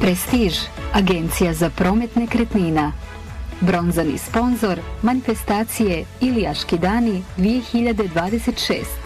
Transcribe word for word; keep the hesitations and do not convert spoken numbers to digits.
Prestiž, agencija za promet nekretnina. Bronzani sponzor manifestacije Ilijaški dani dvije hiljade dvadeset šest.